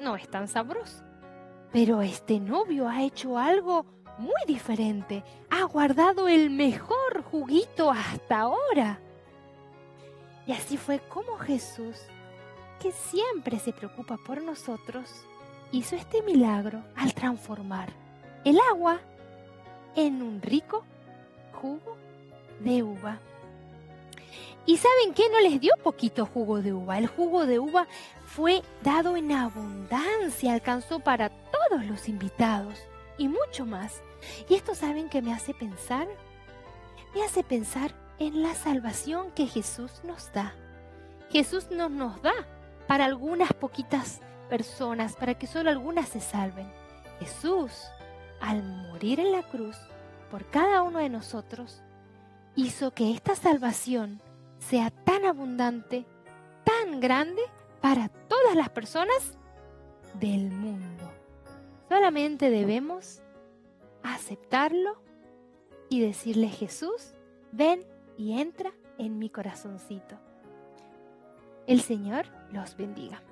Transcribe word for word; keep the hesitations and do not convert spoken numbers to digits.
no es tan sabroso. Pero este novio ha hecho algo muy diferente. Ha guardado el mejor juguito hasta ahora. Y así fue como Jesús, que siempre se preocupa por nosotros, hizo este milagro al transformar el agua en un rico jugo de uva. ¿Y saben qué? No les dio poquito jugo de uva. El jugo de uva fue dado en abundancia, alcanzó para todos los invitados y mucho más. Y esto, ¿saben qué me hace pensar? Me hace pensar en la salvación que Jesús nos da. Jesús no nos da para algunas poquitas personas, para que solo algunas se salven. Jesús, al morir en la cruz por cada uno de nosotros, hizo que esta salvación sea tan abundante, tan grande para todas las personas del mundo. Solamente debemos aceptarlo y decirle: Jesús, ven y entra en mi corazoncito. El Señor los bendiga.